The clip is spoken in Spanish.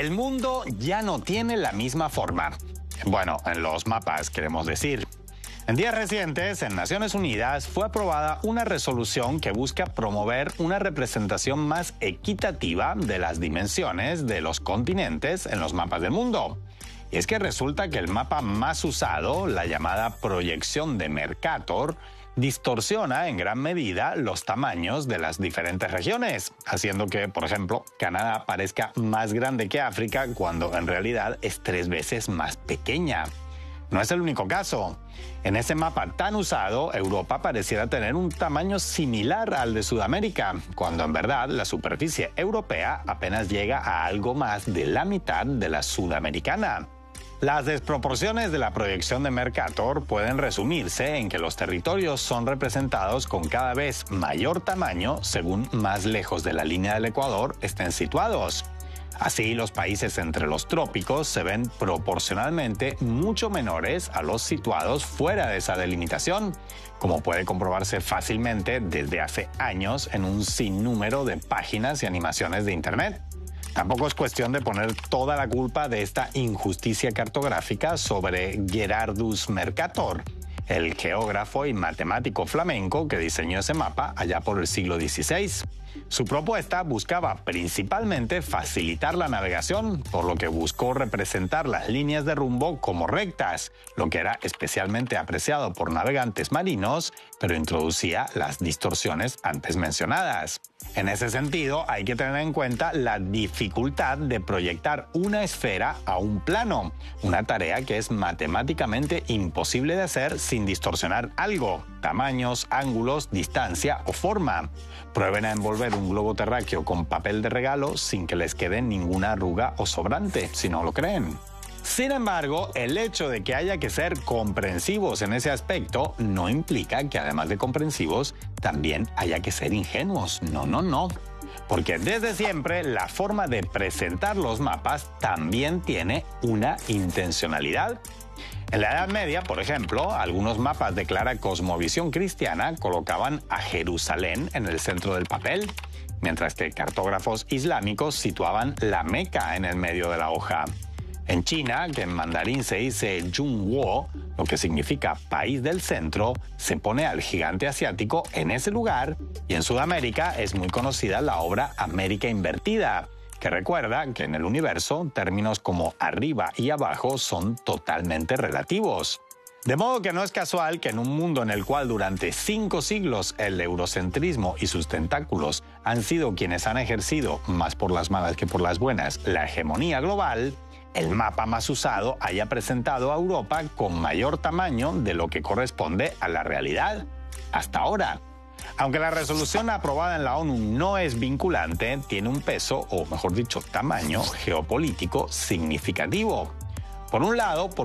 El mundo ya no tiene la misma forma. Bueno, en los mapas queremos decir. En días recientes, en Naciones Unidas, fue aprobada una resolución que busca promover una representación más equitativa de las dimensiones de los continentes en los mapas del mundo. Y es que resulta que el mapa más usado, la llamada proyección de Mercator, distorsiona en gran medida los tamaños de las diferentes regiones, haciendo que, por ejemplo, Canadá parezca más grande que África cuando en realidad es 3 veces más pequeña. No es el único caso. En ese mapa tan usado, Europa pareciera tener un tamaño similar al de Sudamérica, cuando en verdad la superficie europea apenas llega a algo más de la mitad de la sudamericana. Las desproporciones de la proyección de Mercator pueden resumirse en que los territorios son representados con cada vez mayor tamaño según más lejos de la línea del Ecuador estén situados. Así, los países entre los trópicos se ven proporcionalmente mucho menores a los situados fuera de esa delimitación, como puede comprobarse fácilmente desde hace años en un sinnúmero de páginas y animaciones de Internet. Tampoco es cuestión de poner toda la culpa de esta injusticia cartográfica sobre Gerardus Mercator, el geógrafo y matemático flamenco que diseñó ese mapa allá por el siglo XVI. Su propuesta buscaba principalmente facilitar la navegación, por lo que buscó representar las líneas de rumbo como rectas, lo que era especialmente apreciado por navegantes marinos, pero introducía las distorsiones antes mencionadas. En ese sentido, hay que tener en cuenta la dificultad de proyectar una esfera a un plano, una tarea que es matemáticamente imposible de hacer sin distorsionar algo, tamaños, ángulos, distancia o forma. Prueben a envolver un globo terráqueo con papel de regalo sin que les quede ninguna arruga o sobrante, si no lo creen. Sin embargo, el hecho de que haya que ser comprensivos en ese aspecto no implica que además de comprensivos, también haya que ser ingenuos. No. Porque desde siempre la forma de presentar los mapas también tiene una intencionalidad. En la Edad Media, por ejemplo, algunos mapas de clara cosmovisión cristiana colocaban a Jerusalén en el centro del papel, mientras que cartógrafos islámicos situaban la Meca en el medio de la hoja. En China, que en mandarín se dice Zhongguo, lo que significa país del centro, se pone al gigante asiático en ese lugar, y en Sudamérica es muy conocida la obra América Invertida, que recuerda que en el universo términos como arriba y abajo son totalmente relativos. De modo que no es casual que en un mundo en el cual durante 5 siglos el eurocentrismo y sus tentáculos han sido quienes han ejercido, más por las malas que por las buenas, la hegemonía global, el mapa más usado haya presentado a Europa con mayor tamaño de lo que corresponde a la realidad hasta ahora. Aunque la resolución aprobada en la ONU no es vinculante, tiene un peso, o mejor dicho, tamaño geopolítico significativo. Por un lado,